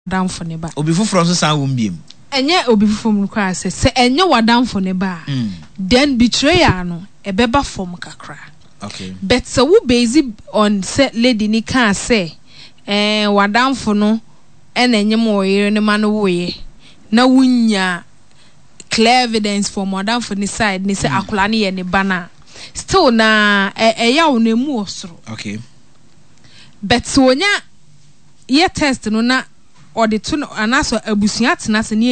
wadamfo ne ba obi foforo so san wombiem enye obi foforo mu kwa se enye wadamfo ne ba then betrayer no ebeba form kakra okay but so we based on say lady ni kan say wadamfo no enye mo yire ne ma no woye na wunya clear evidence for wadamfo ni side ni say akola ne ye ne ba na still na eya wo na mu osoro okay but so nya ye test no na or the two anaso abusuat na se